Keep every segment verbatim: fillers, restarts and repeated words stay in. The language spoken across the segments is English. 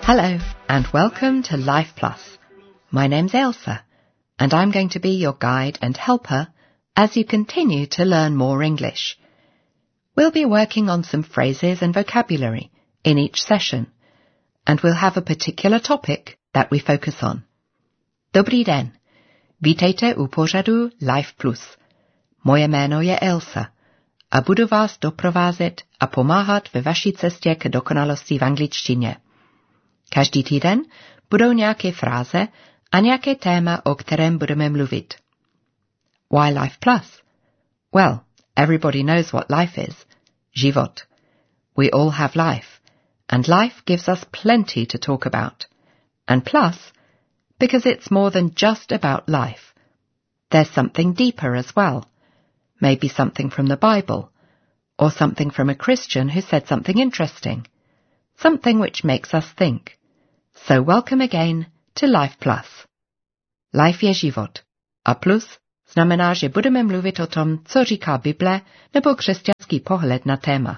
Hello and welcome to Life Plus. My name's Ailsa and I'm going to be your guide and helper as you continue to learn more English. We'll be working on some phrases and vocabulary in each session and we'll have a particular topic that we focus on. Dobrý den. Vítejte u pořadu Life Plus. Moje jméno je Ailsa a budu vás doprovázet a pomáhat ve vaší cestě k dokonalosti v angličtině. Každý týden budou nějaké fráze a nějaké téma, o kterém budeme mluvit. Why Life Plus? Well, everybody knows what life is. Život. We all have life, and life gives us plenty to talk about. And plus, because it's more than just about life. There's something deeper as well. Maybe something from the Bible, or something from a Christian who said something interesting. Something which makes us think. So welcome again to Life Plus. Life je život. A plus znamená, že budeme mluvit o tom, co říká Bible nebo křesťanský pohled na téma.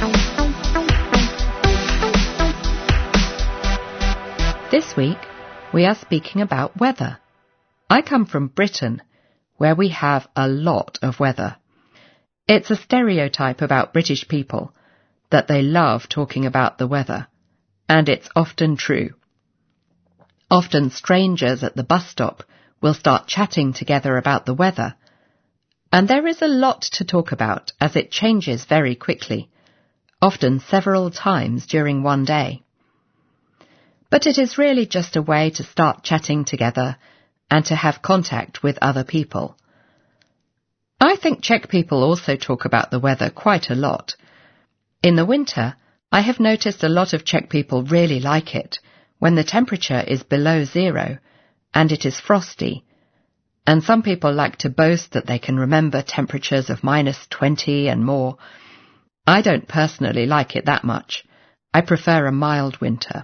This week, we are speaking about weather. I come from Britain, where we have a lot of weather. It's a stereotype about British people that they love talking about the weather, and it's often true. Often strangers at the bus stop will start chatting together about the weather, and there is a lot to talk about as it changes very quickly, often several times during one day. But it is really just a way to start chatting together and to have contact with other people. I think Czech people also talk about the weather quite a lot. In the winter, I have noticed a lot of Czech people really like it when the temperature is below zero and it is frosty, and some people like to boast that they can remember temperatures of minus twenty and more. I don't personally like it that much. I prefer a mild winter.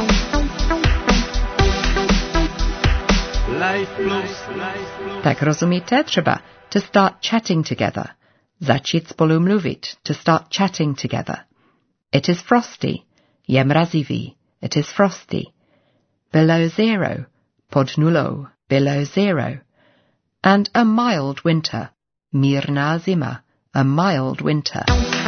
Life Plus. Tak rozumíte, třeba to start chatting together. Začít spolu mluvit, to start chatting together. It is frosty. Je mrazivý. It is frosty. Below zero. Pod nulou. Below zero. And a mild winter. Mírná zima. A mild winter.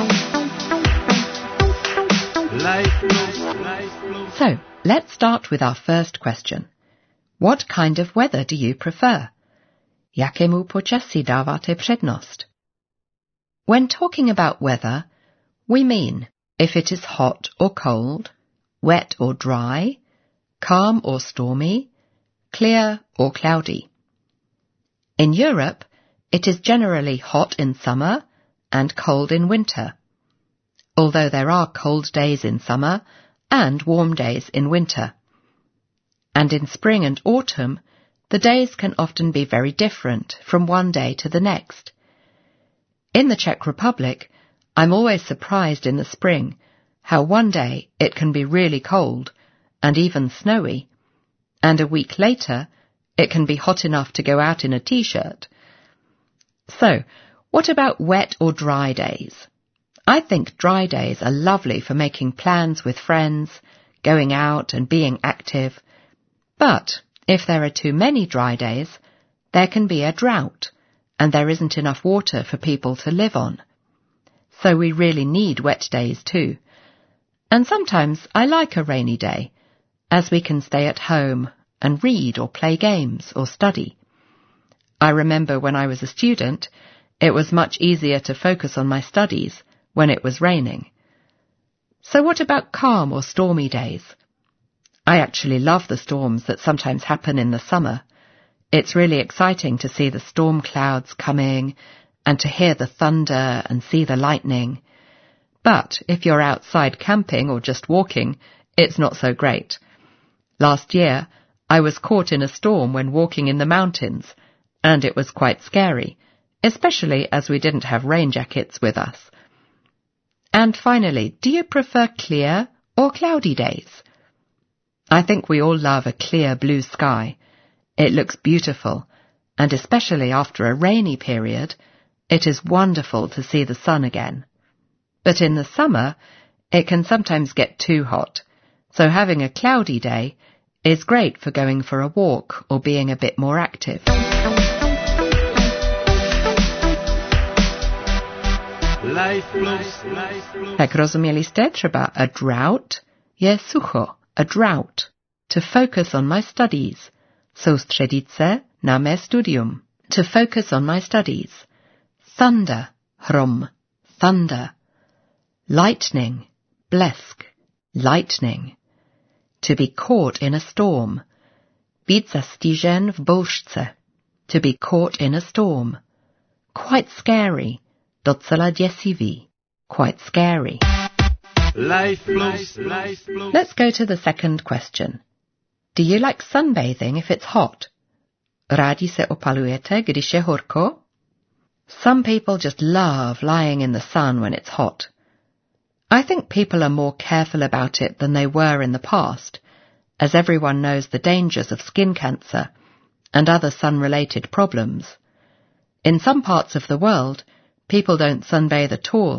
So, let's start with our first question. What kind of weather do you prefer? Jakému počasí dáváte přednost? When talking about weather, we mean if it is hot or cold, wet or dry, calm or stormy, clear or cloudy. In Europe, it is generally hot in summer and cold in winter, although there are cold days in summer and warm days in winter. And in spring and autumn, the days can often be very different from one day to the next. In the Czech Republic, I'm always surprised in the spring how one day it can be really cold and even snowy, and a week later it can be hot enough to go out in a t-shirt. So, what about wet or dry days? I think dry days are lovely for making plans with friends, going out and being active. But if there are too many dry days, there can be a drought, and there isn't enough water for people to live on. So we really need wet days too. And sometimes I like a rainy day, as we can stay at home and read or play games or study. I remember when I was a student, it was much easier to focus on my studies when it was raining. So what about calm or stormy days? I actually love the storms that sometimes happen in the summer. It's really exciting to see the storm clouds coming and to hear the thunder and see the lightning. But if you're outside camping or just walking, it's not so great. Last year, I was caught in a storm when walking in the mountains, and it was quite scary, especially as we didn't have rain jackets with us. And finally, do you prefer clear or cloudy days? I think we all love a clear blue sky. It looks beautiful, and especially after a rainy period, it is wonderful to see the sun again. But in the summer, it can sometimes get too hot, So having a cloudy day is great for going for a walk or being a bit more active. Life plus, life plus. Jak rozumieli jste, třeba a drought je sucho, a drought. To focus on my studies. Soustředit se na mé studium. To focus on my studies. Thunder, hrom, thunder. Lightning, blesk, lightning. To be caught in a storm. Být zastižen v bouřce. To be caught in a storm. Quite scary. Docela děsivý. Quite scary. Life plus, life plus. Let's go to the second question. Do you like sunbathing if it's hot? Rádi se opalujete, když je horko? Some people just love lying in the sun when it's hot. I think people are more careful about it than they were in the past, as everyone knows the dangers of skin cancer and other sun-related problems. In some parts of the world, people don't sunbathe at all